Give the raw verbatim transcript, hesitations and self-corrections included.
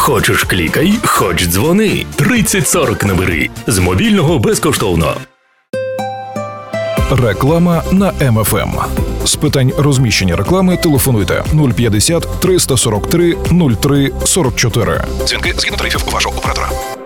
Хочеш клікай, хоч дзвони. тридцять сорок набери. З мобільного безкоштовно. Реклама на Ем Еф Ем. З питань розміщення реклами телефонуйте нуль п'ятдесят триста сорок три нуль три сорок чотири. Дзвінки згідно тарифів вашого оператора.